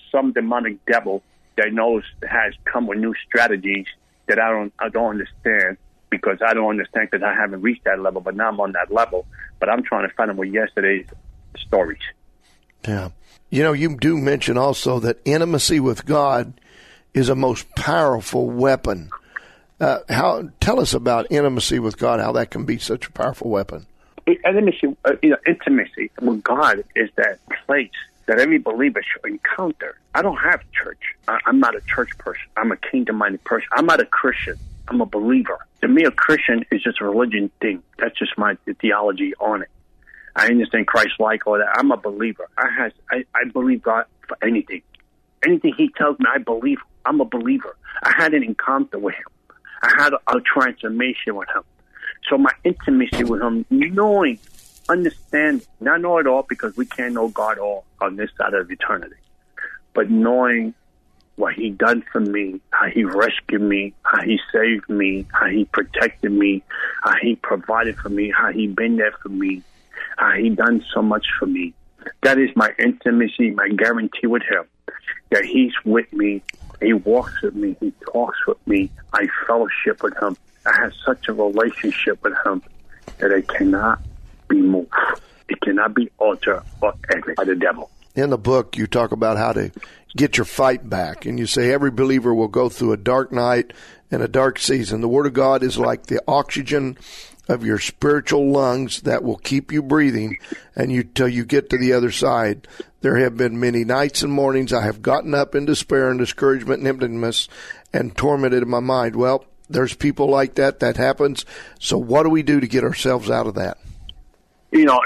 S15: some demonic devil that knows has come with new strategies that I don't understand, because I don't understand because I haven't reached that level, but now I'm on that level. But I'm trying to find them with yesterday's stories.
S14: Yeah. You know, you do mention also that intimacy with God is a most powerful weapon. Tell us about intimacy with God, how that can be such a powerful weapon.
S15: Intimacy with God is that place that every believer should encounter. I don't have church. I'm not a church person. I'm a kingdom-minded person. I'm not a Christian. I'm a believer. To me, a Christian is just a religion thing. That's just my theology on it. I understand Christ-like, all that. I'm a believer. I believe God for anything. Anything he tells me, I believe. I'm a believer. I had an encounter with him. I had a transformation with him. So my intimacy with him, knowing, understanding, not know it all because we can't know God all on this side of eternity, but knowing what he done for me, how he rescued me, how he saved me, how he protected me, how he provided for me, how he been there for me, how he done so much for me. That is my intimacy, my guarantee with him, that he's with me, he walks with me, he talks with me, I fellowship with him. I have such a relationship with him that it cannot be moved. It cannot be altered or edited by the devil.
S14: In the book, you talk about how to get your fight back, and you say every believer will go through a dark night and a dark season. The Word of God is like the oxygen of your spiritual lungs that will keep you breathing till you get to the other side. There have been many nights and mornings I have gotten up in despair and discouragement and emptiness and tormented in my mind. Well, there's people like that happens. So what do we do to get ourselves out of that?
S15: You know,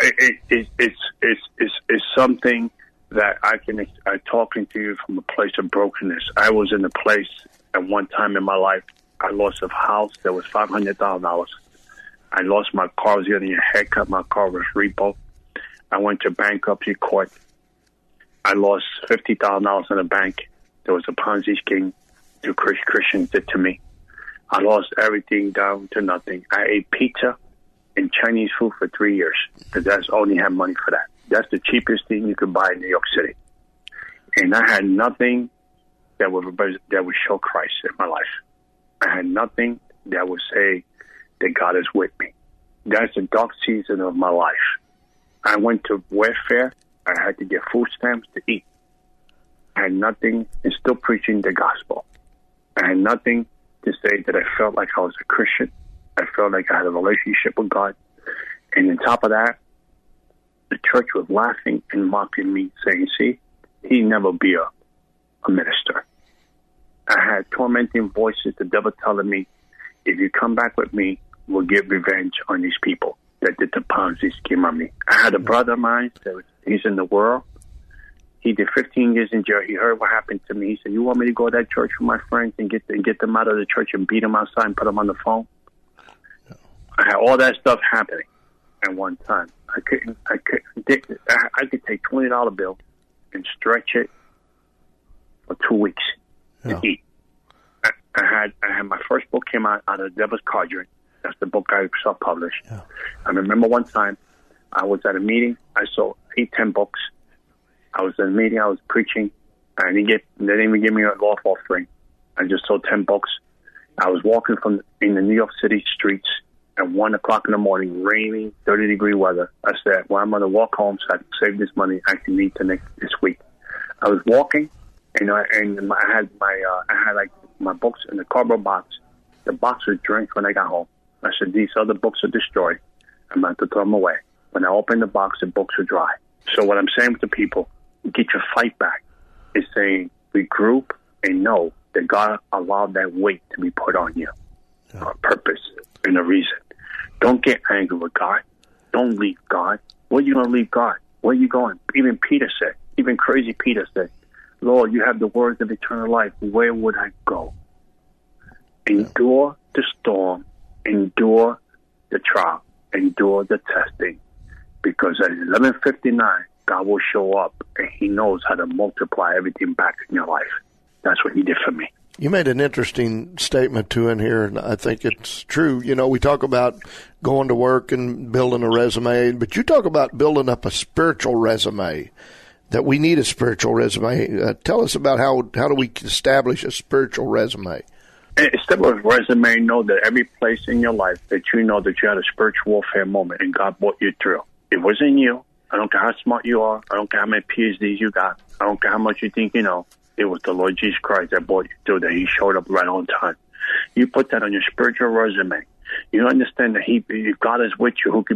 S15: it's something that I'm talking to you from a place of brokenness. I was in a place at one time in my life. I lost a house that was $500,000. I lost my car. I was getting a haircut. My car was repo. I went to bankruptcy court. I lost $50,000 in the bank. There was a Ponzi scheme that Christians did to me. I lost everything down to nothing. I ate pizza and Chinese food for 3 years because I only had money for that. That's the cheapest thing you could buy in New York City. And I had nothing that would show Christ in my life. I had nothing that would say that God is with me. That's the dark season of my life. I went to welfare. I had to get food stamps to eat. I had nothing and still preaching the gospel. I had nothing to say that I felt like I was a Christian. I felt like I had a relationship with God. And on top of that, the church was laughing and mocking me, saying, see, he'd never be a minister. I had tormenting voices, the devil telling me, if you come back with me, we'll get revenge on these people that did the Ponzi scheme on me. I had a brother of mine, he's in the world. He did 15 years in jail. He heard what happened to me. He said, you want me to go to that church with my friends and get them out of the church and beat them outside and put them on the phone? I had all that stuff happening at one time. I could take $20 bill and stretch it for 2 weeks to eat. I had my first book came out of the Devil's Cauldron. That's the book I self-published. Yeah. I remember one time I was at a meeting. I sold 10 books. I was in a meeting. I was preaching. They didn't even give me a love offering. I just sold 10 books. I was walking in the New York City streets at 1 o'clock in the morning, raining, 30-degree weather. I said, well, I'm going to walk home so I can save this money I can need this week. I was walking, and I had my books in the cardboard box. The box was drenched when I got home. I said, these other books are destroyed. I'm about to throw them away. When I opened the box, the books are dry. So what I'm saying to people, get your fight back, is saying regroup and know that God allowed that weight to be put on you for a purpose and a reason. Don't get angry with God. Don't leave God. Where are you going to leave God? Where are you going? Even Peter said, even crazy Peter said, Lord, you have the words of eternal life. Where would I go? Endure the storm. Endure the trial. Endure the testing. Because at 11:59, God will show up, and he knows how to multiply everything back in your life. That's what he did for me.
S14: You made an interesting statement, too, in here, and I think it's true. You know, we talk about going to work and building a resume, but you talk about building up a spiritual resume that we need a spiritual resume. Tell us about how do we establish a spiritual resume?
S15: Establish a resume, know that every place in your life that you know that you had a spiritual warfare moment and God brought you through. It wasn't you. I don't care how smart you are. I don't care how many PhDs you got. I don't care how much you think you know. It was the Lord Jesus Christ that brought you through, that he showed up right on time. You put that on your spiritual resume. You understand that God is with you. Who can